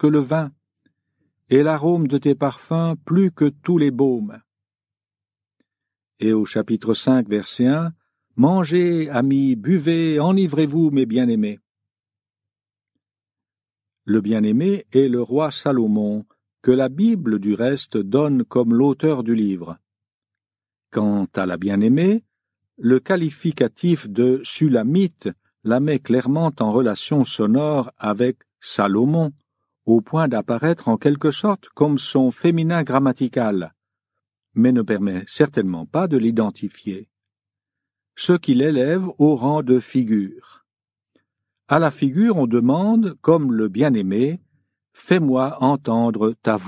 que le vin, et l'arôme de tes parfums plus que tous les baumes. Et au chapitre 5, verset 1, « Mangez, amis, buvez, enivrez-vous, mes bien-aimés. » Le bien-aimé est le roi Salomon, que la Bible, du reste, donne comme l'auteur du livre. Quant à la bien-aimée, le qualificatif de Sulamite la met clairement en relation sonore avec Salomon, au point d'apparaître en quelque sorte comme son féminin grammatical, mais ne permet certainement pas de l'identifier. Ce qui l'élève au rang de figure. À la figure, on demande, comme le bien-aimé, « Fais-moi entendre ta voix ».